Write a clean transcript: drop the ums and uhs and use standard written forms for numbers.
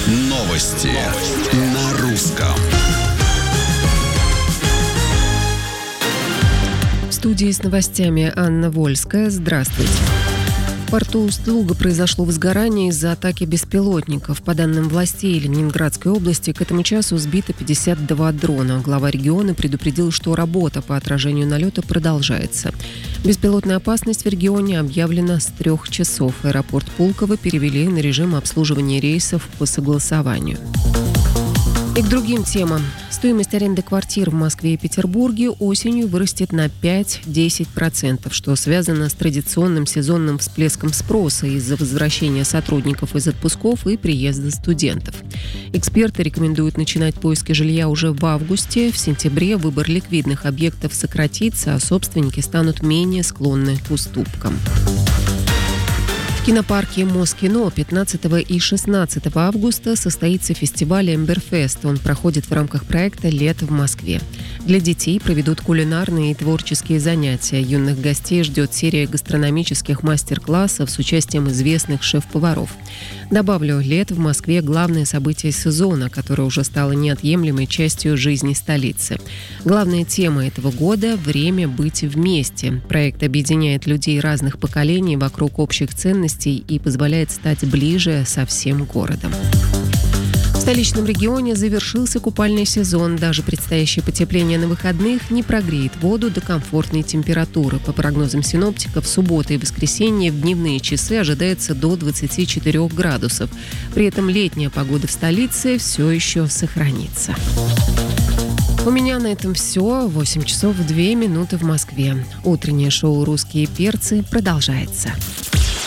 Новости на русском. В студии с новостями Анна Вольская. Здравствуйте. В порту Усть-Луга произошло возгорание из-за атаки беспилотников. По данным властей Ленинградской области, к этому часу сбито 52 дрона. Глава региона предупредил, что работа по отражению налета продолжается. Беспилотная опасность в регионе объявлена с 3 часов. Аэропорт Пулково перевели на режим обслуживания рейсов по согласованию. И к другим темам. Стоимость аренды квартир в Москве и Петербурге осенью вырастет на 5-10%, что связано с традиционным сезонным всплеском спроса из-за возвращения сотрудников из отпусков и приезда студентов. Эксперты рекомендуют начинать поиски жилья уже в августе. В сентябре выбор ликвидных объектов сократится, а собственники станут менее склонны к уступкам. В кинопарке Москино 15 и 16 августа состоится фестиваль «Эмберфест». Он проходит в рамках проекта «Лето в Москве». Для детей проведут кулинарные и творческие занятия. Юных гостей ждет серия гастрономических мастер-классов с участием известных шеф-поваров. Добавлю, лето в Москве – главное событие сезона, которое уже стало неотъемлемой частью жизни столицы. Главная тема этого года – время быть вместе. Проект объединяет людей разных поколений вокруг общих ценностей и позволяет стать ближе со всем городом. В столичном регионе завершился купальный сезон. Даже предстоящее потепление на выходных не прогреет воду до комфортной температуры. По прогнозам синоптиков, в субботу и воскресенье в дневные часы ожидается до 24 градусов. При этом летняя погода в столице все еще сохранится. У меня на этом все. 8 часов 2 минуты в Москве. Утреннее шоу «Русские перцы» продолжается.